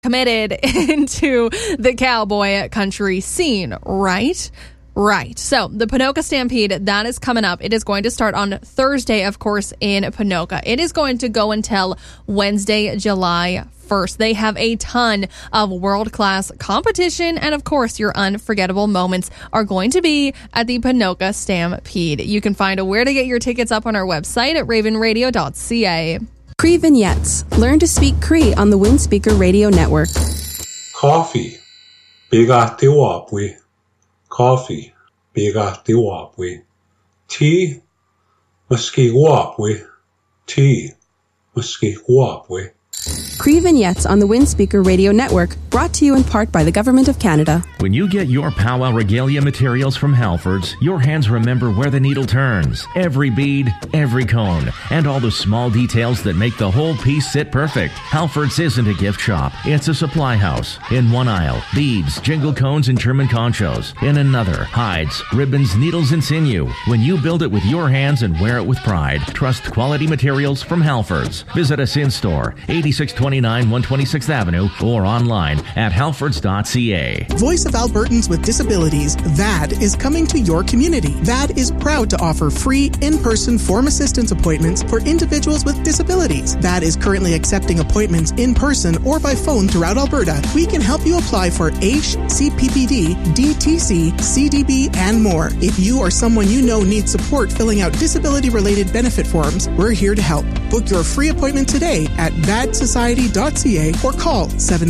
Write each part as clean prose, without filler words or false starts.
committed into the cowboy country scene, right? Right. So the Ponoka Stampede, that is coming up. It is going to start on Thursday, of course, in Ponoka. It is going to go until Wednesday, July 1st. They have a ton of world-class competition, and of course, your unforgettable moments are going to be at the Ponoka Stampede. You can find where to get your tickets up on our website at ravenradio.ca. Cree Vignettes. Learn to speak Cree on the Windspeaker Radio Network. Coffee. Bigati wapwi. Coffee. Bigati wapwi. Tea. Maski wapwi. Tea. Maski wapwi. Cree Vignettes on the Windspeaker Radio Network, brought to you in part by the Government of Canada. When you get your Powwow Regalia materials from Halfords, your hands remember where the needle turns. Every bead, every cone, and all the small details that make the whole piece sit perfect. Halfords isn't a gift shop. It's a supply house. In one aisle, beads, jingle cones, and German conchos. In another, hides, ribbons, needles, and sinew. When you build it with your hands and wear it with pride, trust quality materials from Halfords. Visit us in-store, 8629 126th Avenue, or online at halfords.ca. Voice of Albertans with Disabilities, VAD, is coming to your community. VAD is proud to offer free in-person form assistance appointments for individuals with disabilities. VAD is currently accepting appointments in person or by phone throughout Alberta. We can help you apply for AISH, CPPD, DTC, CDB, and more. If you or someone you know needs support filling out disability-related benefit forms, we're here to help. Book your free appointment today at vadsociety.ca or call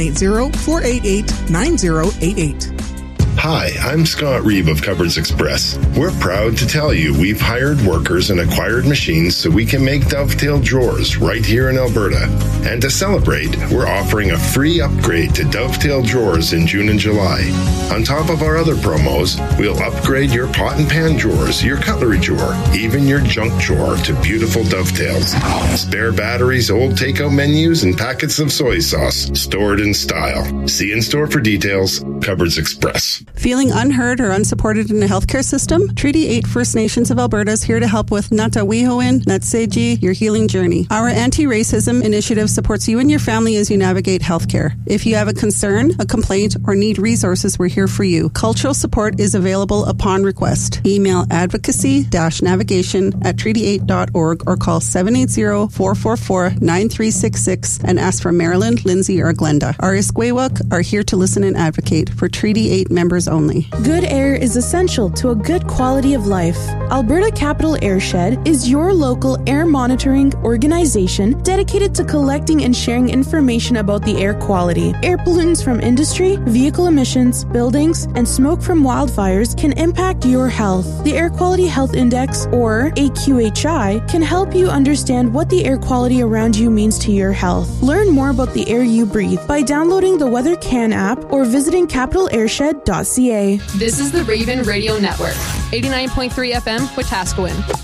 780-488-9088. Hi, I'm Scott Reeve of Cupboards Express. We're proud to tell you we've hired workers and acquired machines so we can make dovetail drawers right here in Alberta. And to celebrate, we're offering a free upgrade to dovetail drawers in June and July. On top of our other promos, we'll upgrade your pot and pan drawers, your cutlery drawer, even your junk drawer to beautiful dovetails. Spare batteries, old takeout menus, and packets of soy sauce stored in style. See in store for details. Cupboards Express. Feeling unheard or unsupported in the healthcare system? Treaty 8 First Nations of Alberta is here to help with Natawihoin, Natseji, your healing journey. Our anti-racism initiative supports you and your family as you navigate healthcare. If you have a concern, a complaint, or need resources, we're here for you. Cultural support is available upon request. Email advocacy-navigation@treaty8.org or call 780-444-9366 and ask for Marilyn, Lindsay, or Glenda. Our Iskwewak are here to listen and advocate for Treaty 8 members only. Good air is essential to a good quality of life. Alberta Capital Airshed is your local air monitoring organization dedicated to collecting and sharing information about the air quality. Air pollutants from industry, vehicle emissions, buildings, and smoke from wildfires can impact your health. The Air Quality Health Index, or AQHI, can help you understand what the air quality around you means to your health. Learn more about the air you breathe by downloading the Weather Can app or visiting capitalairshed.ca. This is the Raven Radio Network. 89.3 FM, Wetaskiwin.